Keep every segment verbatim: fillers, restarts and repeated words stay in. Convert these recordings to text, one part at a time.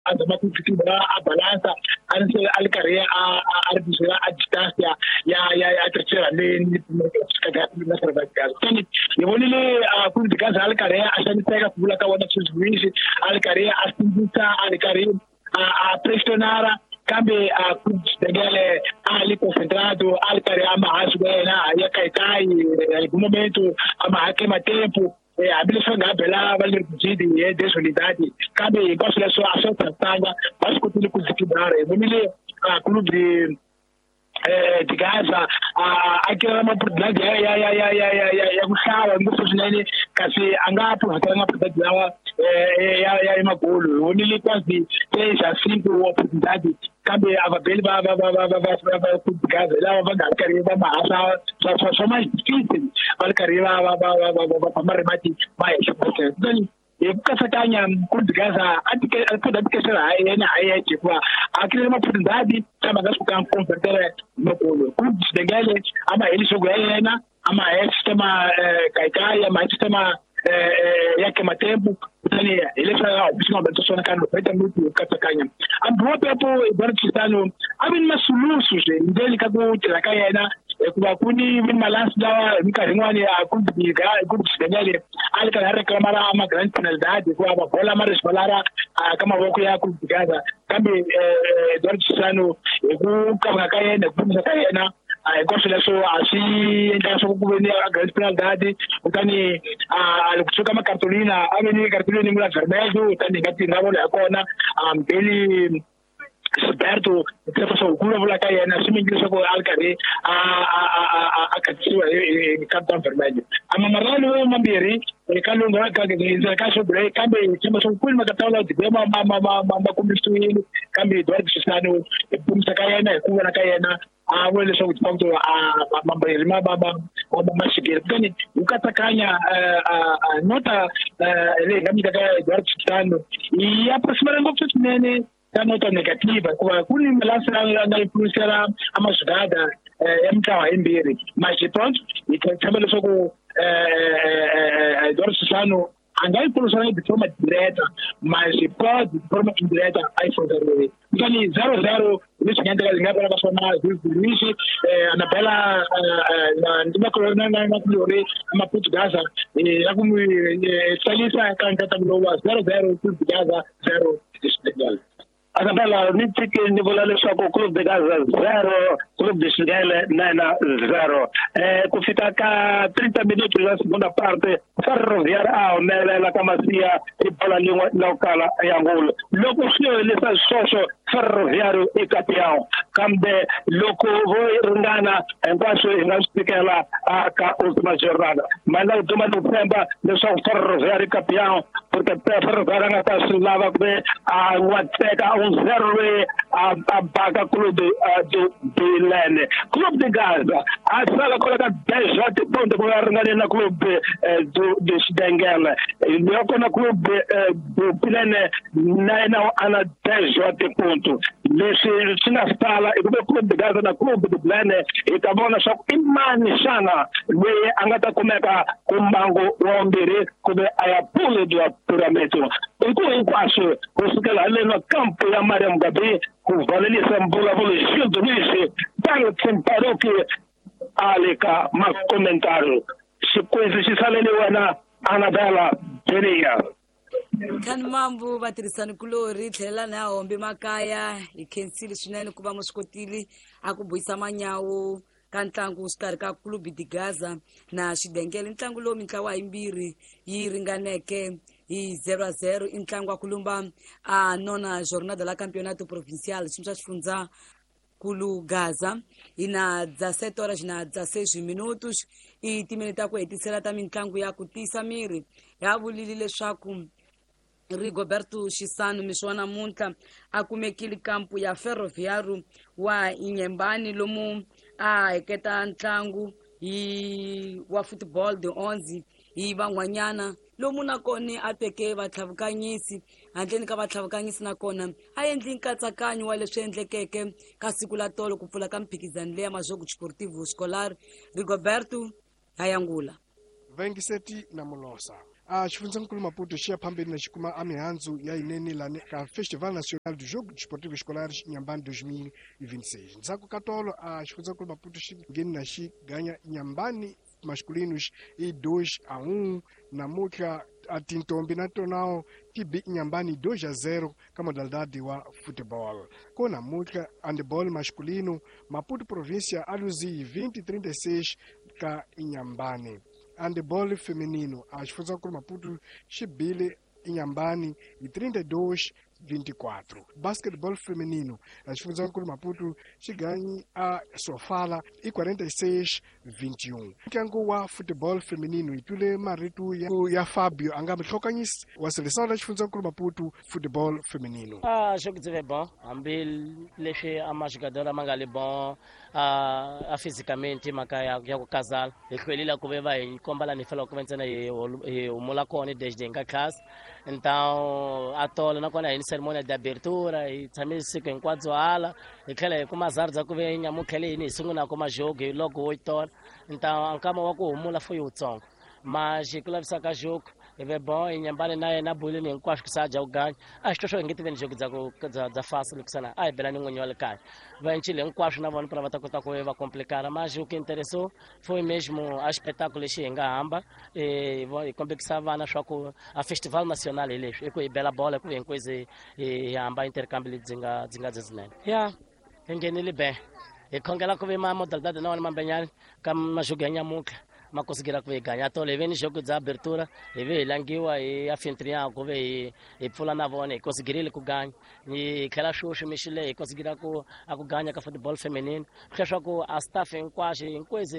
azama ku fitira a balansa an sai alkare a arbisira a distância ya ya ya terceira ne ni kaga na sarbaga tani yoni le a ku diga alkare a san pega kula ka wana tsuzuishi alkare a sindita alkare a prestonara kambe a kudegele ali concentrado alkare ama aswena ya kai kai algum momento ama hakema tempo e abile só gabela vale kujidi e desolidade kambe gosto só a só tanga mas que tudo kuzikibara e mile a clube de eh de Gaza a aquela uma oportunidade ya ya ya ya ya ya ya kushaba ngufuzileni kasi angapo hatanga oportunidade eh ya ya magolo onile quase três a cinco oportunidade kambe ababeli ba ba ba ba ba ba kugaza la ba ngakariba mahasa só só só mais difícil balkariba ba ba ba ba ba maremati mai shukuse then e kasatanya kugaza atike alpoda bikesera yana ayache kwa akile oportunidade kama gasuka converter no polo clubes de gale ama ele jogo yana ama é sistema kaikai ama sistema yake matempo tani ile sasa bisema batoso na kando peta mtu katakanya ambapo hapo Barcelona abin masulusu je ndeli kago tilakaya na kuba kuni min malans dawa mikaringwani akubi ga akubi dengale alika na reklamara ama grand penalidade kwa bola mares balara kama wako ya kubigaza kambi Barcelona ku kama kaya na kubi kaya na gosto leso assim então só kubenia grand penalidade utani alikuchuka kama cartolina ameni cartolina mula vermelho utani ngati ngabo la kona ambeli Esperto, que faço o culo lá caia na cima inglesa com alcare a a a a cativa e cartão vermelho. A mamarano mambiri e calo ngara ka que caso break cambe chama só culo makatala de ma ma ma ma ma komistuini cambe do artistano e bum sakaia na ku na caia na a wele só ponto a mambiri ma ba ba ba mashigir kani ukatakanya a nota ele ngamika ka do artistano e aproximadamente nene ta nota negativa kwa kuni malasa na influenciara ama sudada ya mtawa imbiri mas pronto itamelo soko eh dor susano angai influenciara de forma direta mas pode de forma indireta ai fazer então zero zero isso que entra na para passar isso anabela na ndima corona na na kulore ama Gaza e lagumu salisa kan katamlo zero zero Gaza zero Israel. Anabela, nitike nivolale soko club de Gaza zero, club de Israel nana zero. Eh, kufika ka trinta minutos da segunda parte, Ferroviária ao nela la kamasia e bola língua local em Angola. Logo sio ele sa soso Ferroviário e Capião. Cambe loco voi rungana enquanto nós pikela a ka última jornada. Mas na última novembro, nós só Ferroviário e Capião, porque Ferroviário não está se lava com a Guateca um zero a a Baga Clube de Bilene. Clube de Gaza, a sala coloca dez pontos para rungana na clube do de Dengele. Yoko na clube do Bilene na ana dez pontos. Nesse sina sala e do clube de Gaza na clube do Bilene e tabona só imani sana we angata kumeka kumbango wombere kube ayapule do apuramento. Iko ikwaso kusikela ale no campo ya Mariam Gabi ku Valeria Sambola vole Gildo Luiz para temparoke aleka ma comentário se coisa se salele wana Anabela Pereira kan mambo batirisani kulori thela na hombe makaya ikensili swinene ku va muswikotile akubuyisa manyawo ka ntlangu usikarhi ka club de Gaza na Xidengele. Ntlangu lowu mitlawa yimbirhi yi ringaneke hi zero a zero i ntlangu wa ku lumba a nona jornada la campeonato provincial xilo xa xifundza kulu Gaza ina dezessete horas na dezesseis minutos i timinete ta ku hetisela ta mitlangu ya ku tisa miri ya vulile leswaku Rigoberto Chisano miswana munta akumekili kampu ya Ferroviário wa Inhambane lomu a eketa ntlangu i wa football de onze i van'wanyana lomu nakone ateke vatlavukanyisi handleni ka vatlavukanyisi nakona a endli nkatsakanyo wa leswi endlekeke ka siku la tolo ku pfula ka mphikizano leya mazogu sportivo scolar Rigoberto Ayangula vengiseti na Mulosa a xifundzakulu Maputo xi ya phambili na xikuma a mihandzu ya yinene lani ka Festival Nacional do Jogo Desportivo Escolares Inhambane dois mil e vinte e seis. Ndzhaku ka tolo a xifundzakulu Maputo xi ngheni na xi ganha Inhambane masculinos e dois a um namutlha a Tintombi na Tonao ti bi Inhambane dois a zero ka modalidade wa futebol. Com namutlha handebol masculino Maputo província a luzi vinte a trinta e seis ka Inhambane. Handebol feminino a xifundzakulu Maputo xi bile Inhambane e trinta e dois a vinte e quatro. Basquetebol feminino a xifundzakulu Maputo xi ganhe a Sofala e quarenta e seis a vinte e um. Ntlangu wa futebol feminino e tule marito ya, ya Fábio anga muhlokanyisi wa seleção da xifundzakulu Maputo futebol feminino. Ah, jogo de bom, ambil leshe ama jogadora mangali bom, a, a fisicamente makaya ya casal, e kwelila kubeva e kombala ni fala kuventsana e o molakone desde nga classe. Então, a tola na kona cerimônia de abertura e também se com quatro ala e aquela como as artes que vem a mulher ini sunguna como jogo e logo oito horas. Então, ancama wako mula foi o tsong. Mas e claro saca jogo e é bom e Inhambane na na bullying em quase que saja o ganho. Acho que só ninguém teve jogo da da fácil que sana. Ai bela ninguém olha cá. Vai em Chile um quase na vão para bater com a vai complicar, mas o que interessou foi mesmo a espetáculo xinga amba e vai como que estava na choco a festival nacional ele e com bela bola com coisa e amba intercâmbio de zinga zinga zesnen. Yeah, engenele bem. E com aquela coisa mais modalidade não é uma banhar como jogar muca. Mas conseguirá ganhar. Então, ele vem no jogo de abertura, ele vem languiwa e anfitrião, ele e pula na vona, e conseguirá ele ganhar. E aquela xuxa, Michele, conseguirá ganhar com o futebol feminino. Porque acho que a staff em quase, em coisa,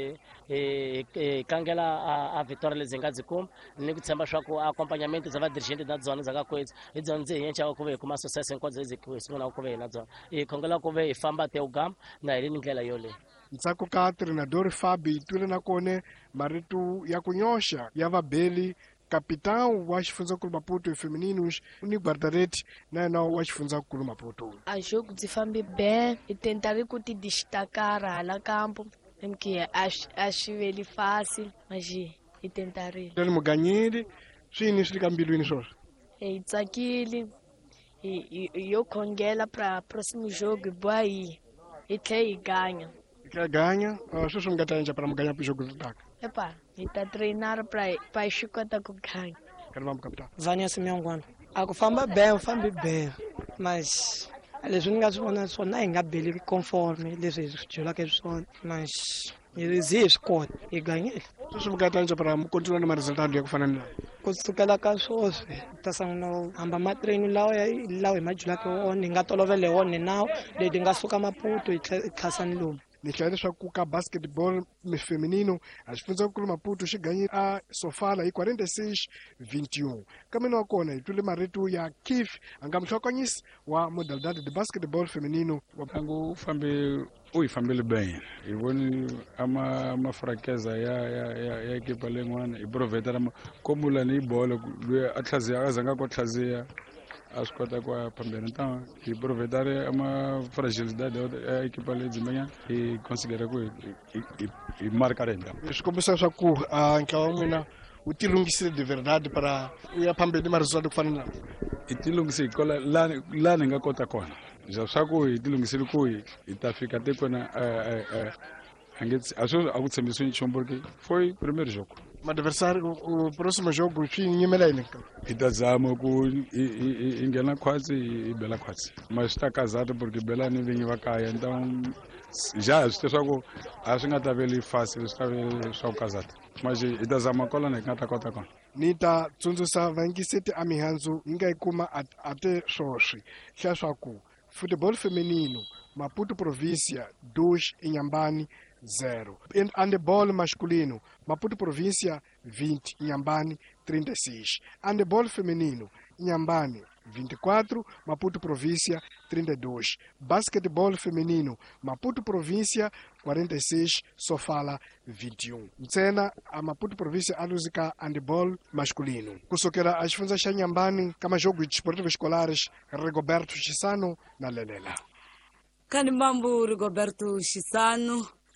e cangela a vitória eles engajem como, nem que sempre acho que o acompanhamento vai dirigente da zona, essa coisa. E dizendo, a gente vai comer como sucesso em coisas que isso não comer na zona. E com aquela coisa, e famba até o gam, na ele ninguém lá yole. Ntsako ka treinador Fábio tule na kone maritu ya kunyosha ya vabeli capitão wa xifundzakulu Maputo femininos ni guardarete na na wa xifundzakulu Maputo. A jogo de fambe bem e tentar que te destacar lá campo em que acho acho ele fácil mas e tentar ele mo ganhar sim se cambio isso e tsakili e eu congela para próximo jogo boa e e tem ganha. Que ganha, só só me ganha para me ganhar para o jogo do ataque. Epa, e tá treinar para para chicota com ganha. Quero vamos captar. Vânia Simeão Guano. A que famba bem, famba bem, mas eles não gastam só na engabele conforme eles já lá que são, mas eles escolhem e ganham. Só só me ganha para continuar no resultado que fazem lá. Kusukela ka swose tasangno amba matreino lawo ya lawo imajula ke one ngatolovele one nawo leti nga suka Maputo itlhasani lomu. Nihlaya leswaku ka basketball feminino a xifundzakulu Maputo xi ganhe a Sofala hi quarenta e seis a vinte e um. Kambe wa kona hi tule marito ya Kif anga muhlokanyisi wa modalidade de basketball feminino. Ntlangu fambe ui fambile bem. E voni ama uma fraqueza ya ya ya ya equipa lengwana e proveita como lá ni bola atlhazia azanga ko tlhazia as kota kwa pambele então e aproveitar uma fragilidade da equipa ali de manhã e conseguir ku e marcar então. Isso começa a ku a nkaomina utilungise de verdade para o pambele mais resultado que fazem lá. E tilungise cola lá lá ninga kota kona. Já saco e tilungise ku e tá fica até quando angetse acho akutsembiso nchomborke foi o primeiro jogo. O adversário, o próximo jogo, sim, Nhemelene. Itazama ku ingena quase e Bela quase. Mas está casado porque Bela nem vinha para cá, então já está só com acho que está bem fácil, está só casado. Mas itazama cola né, canta cota com. Nita tsunzusa vangisete amihanzo ingaikuma ate shoshi. Xaxaku, futebol feminino, Maputo província dois, Inhambane zero. Handebol masculino, Maputo província vinte, Inhambane trinta e seis. Handebol feminino, Inhambane vinte e quatro, Maputo província trinta e dois. Basquetebol feminino, Maputo província quarenta e seis, Sofala vinte e um. Ntsena a Maputo província aluzika handebol masculino. Kusokera a xifunza xa Inhambane kama jogo desportivo escolares Rigoberto Chisano na Lelela. Kani mambo Rigoberto Chisano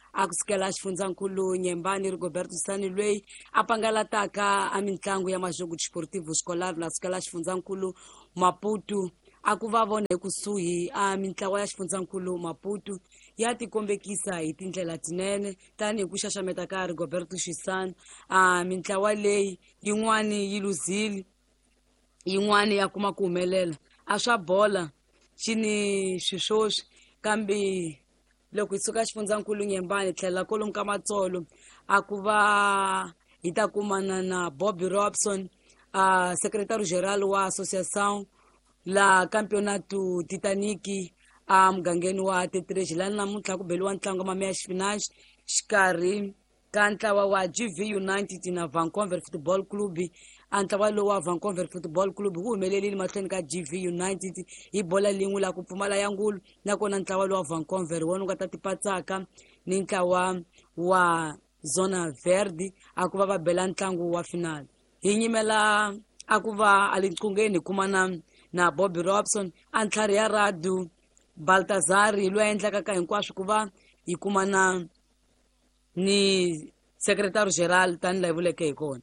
akusukela xifundzakulu Nyembani Rigoberto Sani lweyi a pangalataka a mitlangu ya majogo desportivo escolar la sukela xifundzakulu Maputo aku va vona ekusuhi a mitlawa ya xifundzakulu Maputo ya tikombekisa hi tindlela tinene tani hi ku xaxameta ka Rigoberto Shisano a mitlawa leyi yin'wani yi luzile yin'wani ya kuma ku humelela a swa bola xini swishoxi kambe loko hi suka xifundzakulu Nyembani tlhela kolomu ka Matsolo a ku va hi ta kumana na Bobby Robson a secretary general wa associação la campeonato Titanic a mugangeni wa Tetreji lani namuntlha ku beliwa ntlangu ma meya xifinaxi xikarhi ka ntlawa wa G V United na Vancouver Football Club a ntlawa lowu wa Vancouver Football Club wu humelelile mahlweni ka G V United hi bola lin'we la ku pfumala ya ngulu nakona ntlawa lowu wa Vancouver wona u nga ta tipatsaka ni ntlawa wa Zona Verde a ku va va bela ntlangu wa final hi nyimela a ku va alinqungeni kumana na Bobby Robson a ntlhari ya Radu Baltazar loyi a endlaka ka hinkwaswo ku va hi kumana ni secretary general tani la hi vuleke hi kona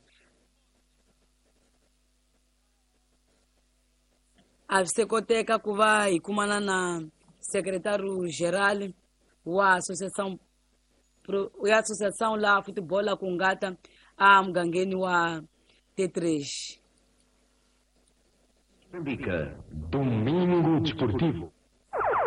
a swi koteka ku va hi kumana na secretary general wa associação ya associação la football la kungata a mugangeni wa Tetreji. Domingo Desportivo.